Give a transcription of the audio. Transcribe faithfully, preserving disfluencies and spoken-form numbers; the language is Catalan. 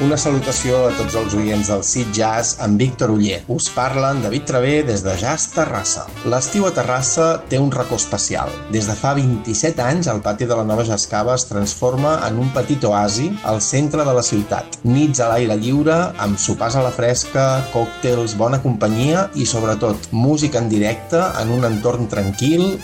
Una salutació a tots els oients del Sit Jazz amb Víctor Oller. Us parlen David Travé des de Jazz Terrassa. L'estiu a Terrassa té un racó especial. Des de fa vint-i-set anys, el pati de la Nova Jazz Cava es transforma en un petit oasi al centre de la ciutat. Nits a l'aire lliure, amb sopars a la fresca, còctels, bona companyia i, sobretot, música en directe en un entorn tranquil